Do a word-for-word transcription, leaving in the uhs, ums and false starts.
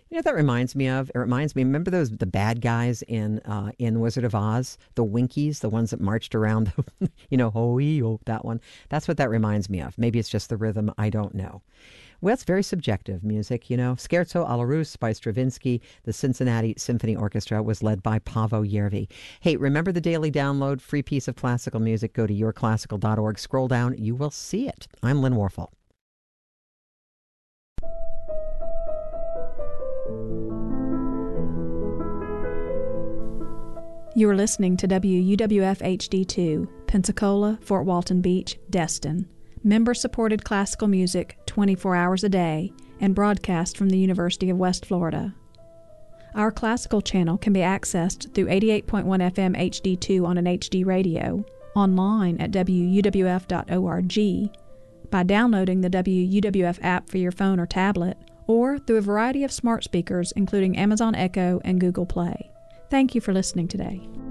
You know what that reminds me of? It reminds me. Remember those the bad guys in uh, in Wizard of Oz, the Winkies, the ones that marched around. you know, ho oh, that one. That's what that reminds me of. Maybe it's just the rhythm. I don't know. Well, it's very subjective music, you know. Scherzo alla Russe by Stravinsky. The Cincinnati Symphony Orchestra was led by Paavo Järvi. Hey, remember the daily download, free piece of classical music. Go to your classical dot org. Scroll down. You will see it. I'm Lynn Warfel. You are listening to W U W F H D two, Pensacola, Fort Walton Beach, Destin. Member-supported classical music twenty-four hours a day and broadcast from the University of West Florida. Our classical channel can be accessed through eighty-eight point one F M H D two on an H D radio, online at W U W F dot org, by downloading the W U W F app for your phone or tablet, or through a variety of smart speakers including Amazon Echo and Google Play. Thank you for listening today.